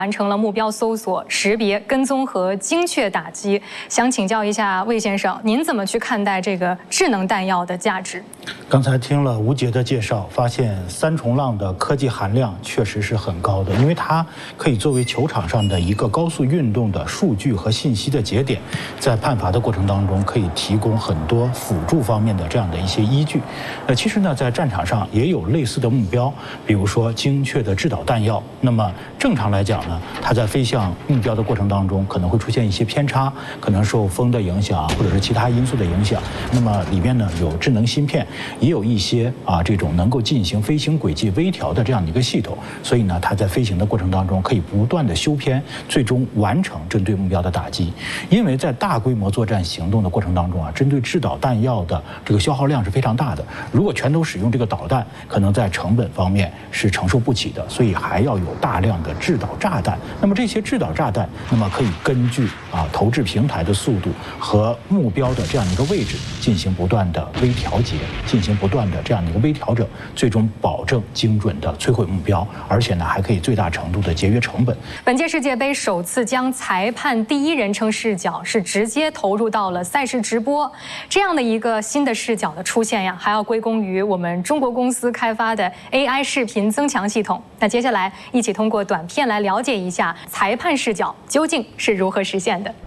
完成了目标搜索、识别、跟踪和精确打击。想请教一下魏先生，您怎么去看待这个智能弹药的价值？ 刚才听了吴杰的介绍，发现三重浪的科技含量确实是很高的，因为它可以作为球场上的一个高速运动的数据和信息的节点，在判罚的过程当中可以提供很多辅助方面的这样的一些依据。其实呢，在战场上也有类似的目标，比如说精确的制导弹药。那么正常来讲呢，它在飞向目标的过程当中可能会出现一些偏差，可能受风的影响或者是其他因素的影响。那么里面呢有智能芯片，也有一些这种能够进行飞行轨迹微调的这样的一个系统，所以呢它在飞行的过程当中可以不断的修偏，最终完成针对目标的打击。因为在大规模作战行动的过程当中针对制导弹药的这个消耗量是非常大的，如果全都使用这个导弹，可能在成本方面是承受不起的，所以还要有大量的制导炸弹。那么这些制导炸弹，那么可以根据投掷平台的速度和目标的这样的一个位置进行不断的微调节，进行不断的这样的一个微调整，最终保证精准的摧毁目标，而且呢还可以最大程度的节约成本。 本届世界杯首次将裁判第一人称视角是直接投入到了赛事直播，这样的一个新的视角的出现呀，还要归功于我们中国公司开发的 AI 视频增强系统。那接下来一起通过短片来了解一下裁判视角究竟是如何实现的。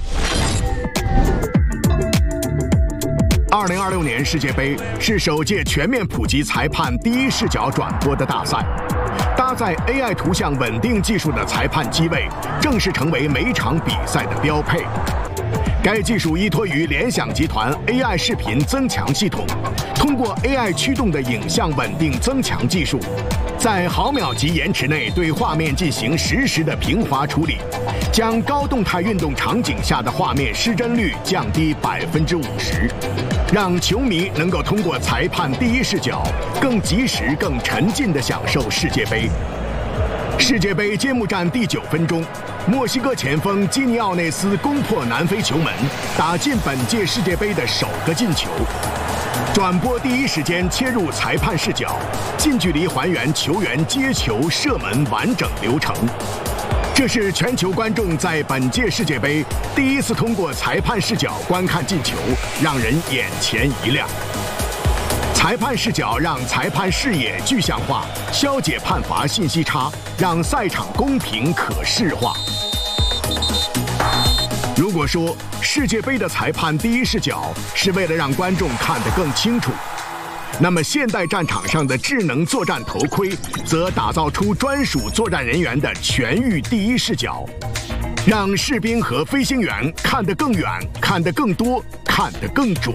2026年世界杯是首届全面普及裁判第一视角转播的大赛，搭载 AI 图像稳定技术的裁判机位正式成为每场比赛的标配。该技术依托于联想集团 AI 视频增强系统，通过 AI 驱动的影像稳定增强技术，在毫秒级延迟内对画面进行实时的平滑处理，将高动态运动场景下的画面失真率降低50%，让球迷能够通过裁判第一视角更及时、更沉浸地享受世界杯。世界杯揭幕战第9分钟，墨西哥前锋基尼奥内斯攻破南非球门，打进本届世界杯的首个进球。转播第一时间切入裁判视角，近距离还原球员接球、射门完整流程。这是全球观众在本届世界杯第一次通过裁判视角观看进球，让人眼前一亮。裁判视角让裁判视野具象化，消解判罚信息差，让赛场公平可视化。如果说世界杯的裁判第一视角是为了让观众看得更清楚，那么现代战场上的智能作战头盔则打造出专属作战人员的全域第一视角，让士兵和飞行员看得更远、看得更多、看得更准。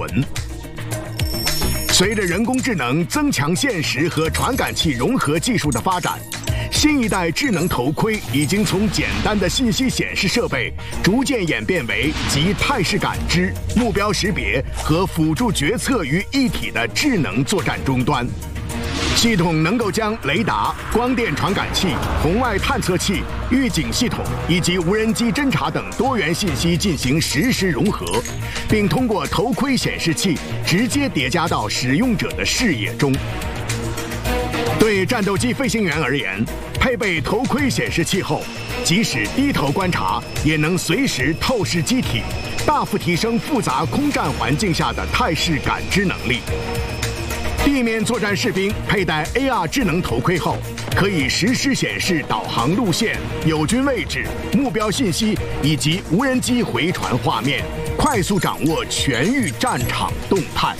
随着人工智能、增强现实和传感器融合技术的发展，新一代智能头盔已经从简单的信息显示设备，逐渐演变为集态势感知、目标识别和辅助决策于一体的智能作战终端。系统能够将雷达、光电传感器、红外探测器、预警系统以及无人机侦察等多元信息进行实时融合，并通过头盔显示器直接叠加到使用者的视野中。对战斗机飞行员而言，配备头盔显示器后，即使低头观察，也能随时透视机体，大幅提升复杂空战环境下的态势感知能力。地面作战士兵佩戴 AR 智能头盔后，可以实时显示导航路线、友军位置、目标信息以及无人机回传画面，快速掌握全域战场动态。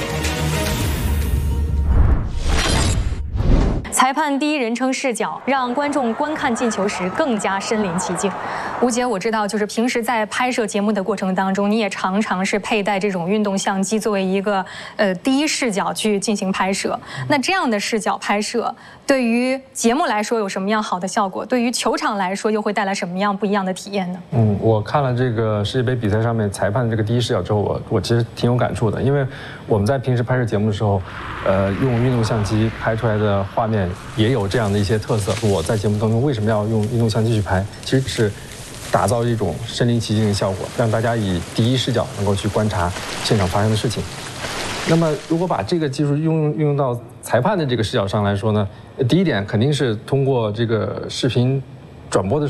裁判第一人称视角让观众观看进球时更加身临其境。吴姐，我知道，就是平时在拍摄节目的过程当中，你也常常是佩戴这种运动相机作为一个第一视角去进行拍摄。那这样的视角拍摄对于节目来说有什么样好的效果？对于球场来说又会带来什么样不一样的体验呢？ 我看了这个世界杯比赛上面裁判的这个第一视角之后，我其实挺有感触的，因为我们在平时拍摄节目的时候，用运动相机拍出来的画面也有这样的一些特色。我在节目当中为什么要用运动相机去拍？其实是打造一种身临其境的效果，让大家以第一视角能够去观察现场发生的事情。那么，如果把这个技术运用到裁判的这个视角上来说呢，第一点肯定是通过这个视频转播的